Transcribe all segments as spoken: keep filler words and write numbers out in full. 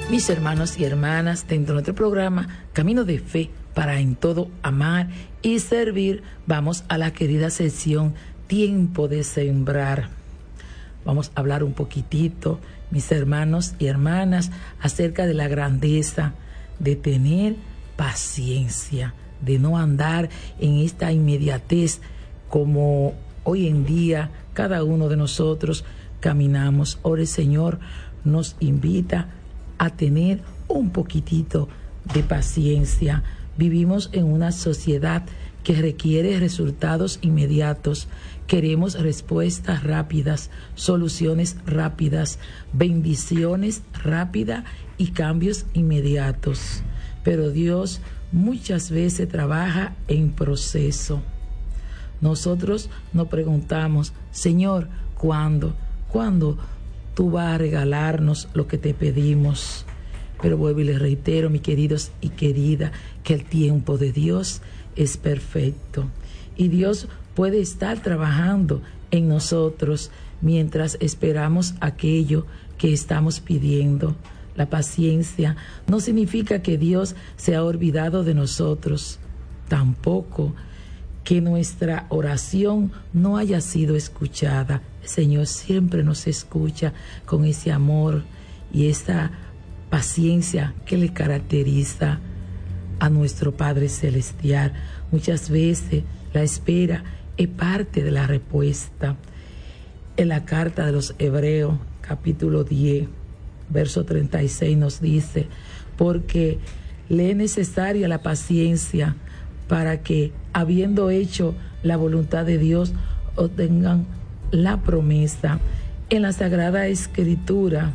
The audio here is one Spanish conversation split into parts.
Mis hermanos y hermanas, dentro de nuestro programa Camino de Fe para en todo amar y servir, vamos a la querida sección Tiempo de Sembrar. Vamos a hablar un poquitito, mis hermanos y hermanas, acerca de la grandeza de tener paciencia, de no andar en esta inmediatez como hoy en día cada uno de nosotros caminamos. Ahora el Señor nos invita a tener un poquitito de paciencia. Vivimos en una sociedad que requiere resultados inmediatos. Queremos respuestas rápidas, soluciones rápidas, bendiciones rápidas y cambios inmediatos. Pero Dios muchas veces trabaja en proceso. Nosotros nos preguntamos, Señor, ¿cuándo? ¿Cuándo tú vas a regalarnos lo que te pedimos? Pero vuelvo y les reitero, mis queridos y queridas, que el tiempo de Dios es perfecto. Y Dios puede estar trabajando en nosotros mientras esperamos aquello que estamos pidiendo. La paciencia no significa que Dios se ha olvidado de nosotros, tampoco que nuestra oración no haya sido escuchada. El Señor siempre nos escucha con ese amor y esa paciencia que le caracteriza a nuestro Padre Celestial. Muchas veces la espera es parte de la respuesta. En la carta de los Hebreos, capítulo diez, verso treinta y seis, nos dice, porque le es necesaria la paciencia para que, habiendo hecho la voluntad de Dios, obtengan la promesa. En la Sagrada Escritura,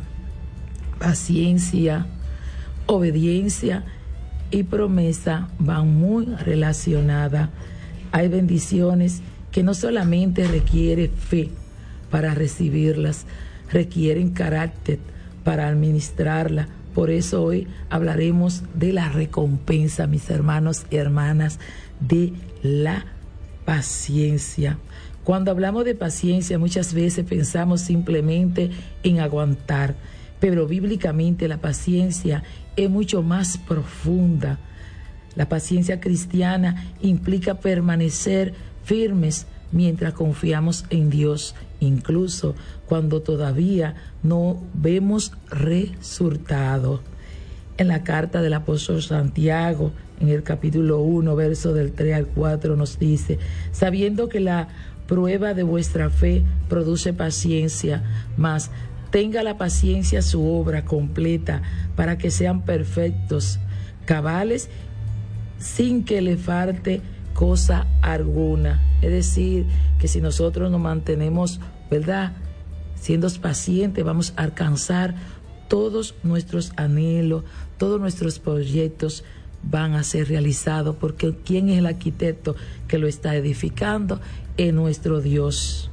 paciencia, obediencia y promesa van muy relacionadas. Hay bendiciones que no solamente requieren fe para recibirlas, requieren carácter para administrarla. Por eso hoy hablaremos de la recompensa, mis hermanos y hermanas, de la paciencia. Cuando hablamos de paciencia, muchas veces pensamos simplemente en aguantar, pero bíblicamente la paciencia es mucho más profunda. La paciencia cristiana implica permanecer firmes mientras confiamos en Dios, incluso cuando todavía no vemos resultados. En la carta del apóstol Santiago, en el capítulo uno, verso del tres al cuatro, nos dice, sabiendo que la prueba de vuestra fe produce paciencia, mas tenga la paciencia su obra completa, para que sean perfectos, cabales, sin que le falte cosa alguna. Es decir, que si nosotros nos mantenemos, ¿verdad?, siendo pacientes, vamos a alcanzar todos nuestros anhelos, todos nuestros proyectos van a ser realizados, porque ¿quién es el arquitecto que lo está edificando? Es nuestro Dios.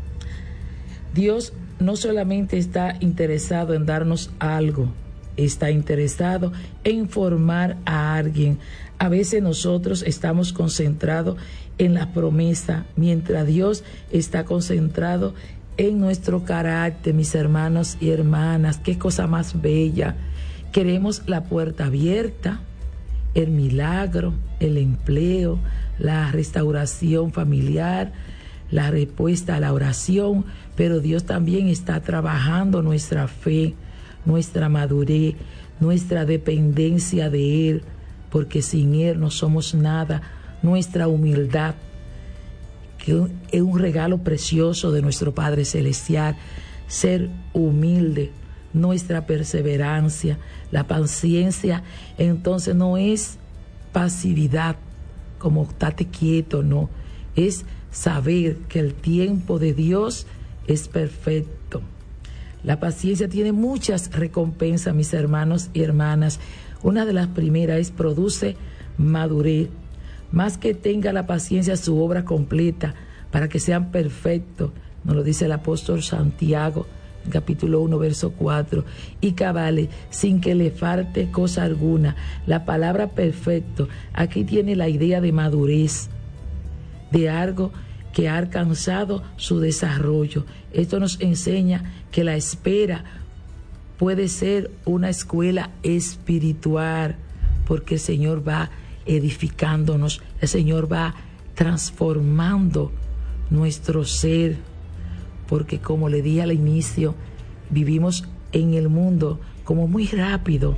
Dios no solamente está interesado en darnos algo, está interesado en formar a alguien. A veces nosotros estamos concentrados en la promesa, mientras Dios está concentrado en nuestro carácter, mis hermanos y hermanas. Qué cosa más bella. Queremos la puerta abierta, el milagro, el empleo, la restauración familiar, la respuesta a la oración, pero Dios también está trabajando nuestra fe, nuestra madurez, nuestra dependencia de Él, porque sin Él no somos nada. Nuestra humildad, que es un regalo precioso de nuestro Padre Celestial, ser humilde, nuestra perseverancia, la paciencia, entonces no es pasividad, como estate quieto, no, es saber que el tiempo de Dios es perfecto. La paciencia tiene muchas recompensas, mis hermanos y hermanas. Una de las primeras es produce madurez. Más que tenga la paciencia su obra completa, para que sean perfectos, nos lo dice el apóstol Santiago, en capítulo uno, verso cuatro, y cabales, sin que le falte cosa alguna. La palabra perfecto aquí tiene la idea de madurez, de algo que ha alcanzado su desarrollo. Esto nos enseña que la espera puede ser una escuela espiritual, porque el Señor va edificándonos, el Señor va transformando nuestro ser, porque como le dije al inicio, vivimos en el mundo como muy rápido,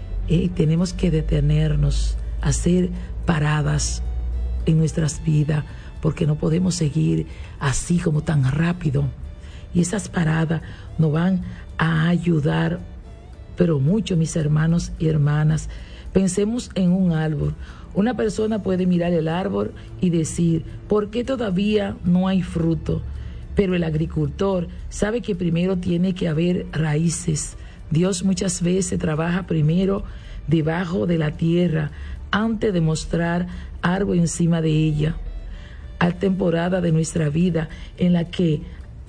y tenemos que detenernos, hacer paradas en nuestras vidas, porque no podemos seguir así como tan rápido. Y esas paradas nos van a ayudar, pero mucho, mis hermanos y hermanas. Pensemos en un árbol. Una persona puede mirar el árbol y decir, ¿por qué todavía no hay fruto? Pero el agricultor sabe que primero tiene que haber raíces. Dios muchas veces trabaja primero debajo de la tierra antes de mostrar algo encima de ella. Hay temporada de nuestra vida en la que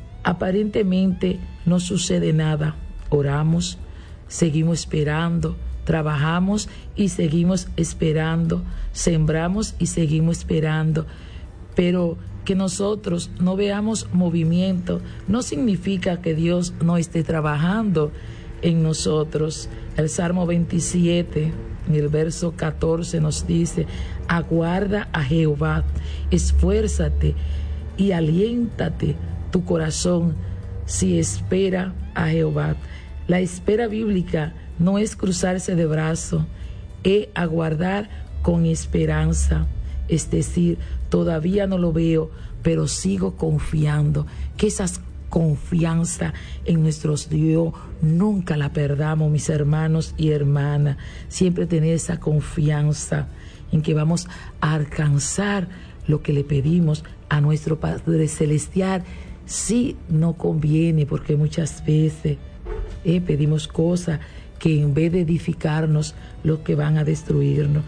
aparentemente no sucede nada. Oramos, seguimos esperando, trabajamos y seguimos esperando, sembramos y seguimos esperando, pero que nosotros no veamos movimiento no significa que Dios no esté trabajando en nosotros. El Salmo veintisiete, en el verso catorce, nos dice: aguarda a Jehová, esfuérzate y aliéntate tu corazón si espera a Jehová. La espera bíblica no es cruzarse de brazos, es aguardar con esperanza. Es decir, todavía no lo veo, pero sigo confiando. Que esa confianza en nuestros Dios nunca la perdamos, mis hermanos y hermanas. Siempre tener esa confianza en que vamos a alcanzar lo que le pedimos a nuestro Padre Celestial. Sí, no conviene, porque muchas veces eh, pedimos cosas que en vez de edificarnos, lo que van a destruirnos.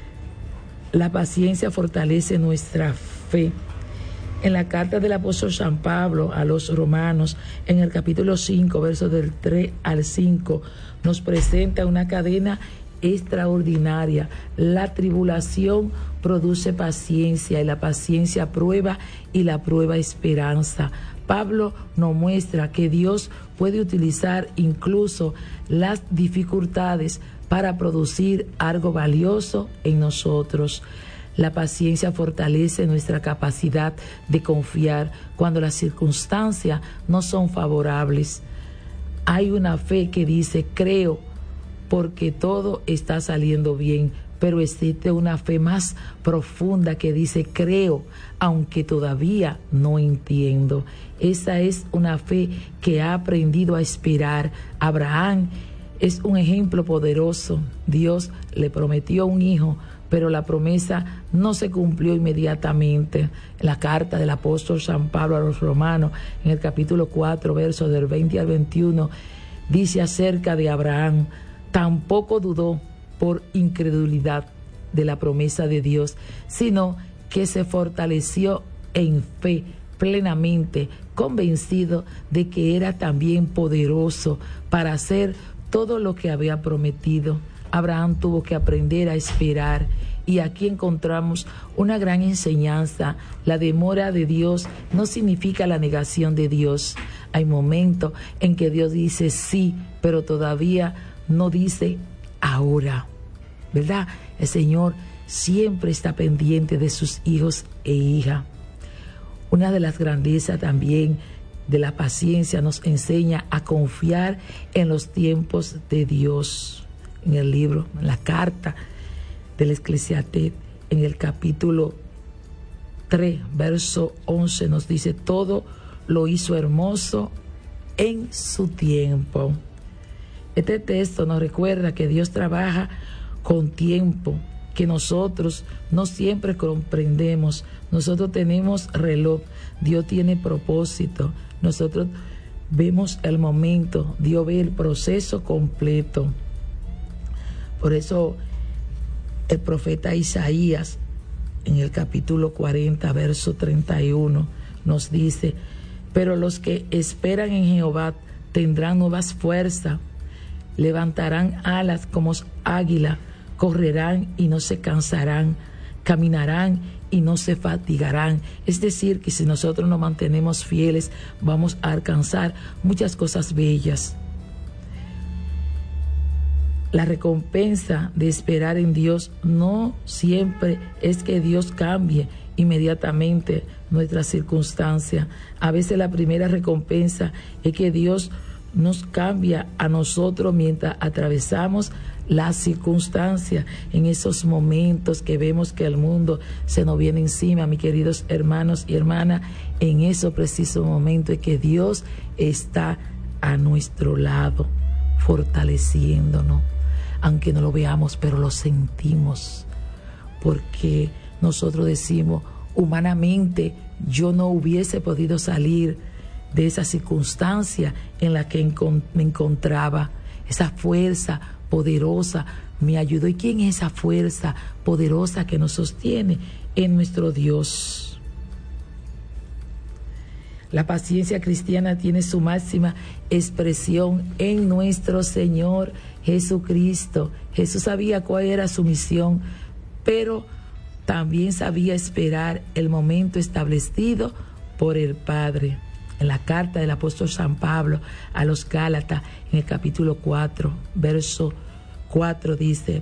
La paciencia fortalece nuestra fe. En la carta del apóstol San Pablo a los romanos, en el capítulo cinco, versos del tres al cinco, nos presenta una cadena extraordinaria. La tribulación produce paciencia, y la paciencia prueba, y la prueba esperanza. Pablo nos muestra que Dios puede utilizar incluso las dificultades para producir algo valioso en nosotros. La paciencia fortalece nuestra capacidad de confiar cuando las circunstancias no son favorables. Hay una fe que dice, creo, porque todo está saliendo bien, pero existe una fe más profunda que dice, creo, aunque todavía no entiendo. Esa es una fe que ha aprendido a esperar. Abraham es un ejemplo poderoso. Dios le prometió un hijo, pero la promesa no se cumplió inmediatamente. En la carta del apóstol San Pablo a los romanos, en el capítulo cuatro, versos del veinte al veintiuno, dice acerca de Abraham: tampoco dudó por incredulidad de la promesa de Dios, sino que se fortaleció en fe plenamente, convencido de que era también poderoso para hacer todo lo que había prometido. Abraham tuvo que aprender a esperar, y aquí encontramos una gran enseñanza. La demora de Dios no significa la negación de Dios. Hay momentos en que Dios dice sí, pero todavía no dice ahora, ¿verdad? El Señor siempre está pendiente de sus hijos e hijas. Una de las grandezas también de la paciencia nos enseña a confiar en los tiempos de Dios. En el libro, en la carta del Eclesiastés, en el capítulo tres, verso once, nos dice: todo lo hizo hermoso en su tiempo. Este texto nos recuerda que Dios trabaja con tiempo, que nosotros no siempre comprendemos. Nosotros tenemos reloj, Dios tiene propósito. Nosotros vemos el momento, Dios ve el proceso completo. Por eso el profeta Isaías, en el capítulo cuarenta, verso treinta y uno, nos dice: pero los que esperan en Jehová tendrán nuevas fuerzas, levantarán alas como águila, correrán y no se cansarán, caminarán y no se fatigarán. Es decir, que si nosotros nos mantenemos fieles, vamos a alcanzar muchas cosas bellas. la recompensa de esperar en Dios no siempre es que Dios cambie inmediatamente nuestras circunstancias. A veces la primera recompensa es que Dios nos cambia a nosotros mientras atravesamos las circunstancias, en esos momentos que vemos que el mundo se nos viene encima, mis queridos hermanos y hermanas. En esos precisos momentos es que Dios está a nuestro lado, fortaleciéndonos, aunque no lo veamos, pero lo sentimos, porque nosotros decimos, humanamente yo no hubiese podido salir de esa circunstancia en la que encont- me encontraba. Esa fuerza poderosa me ayudó. ¿Y quién es esa fuerza poderosa que nos sostiene? En nuestro Dios. La paciencia cristiana tiene su máxima expresión en nuestro Señor Jesucristo. Jesús sabía cuál era su misión, pero también sabía esperar el momento establecido por el Padre. En la carta del apóstol San Pablo a los Gálatas, en el capítulo cuatro, verso cuatro, dice: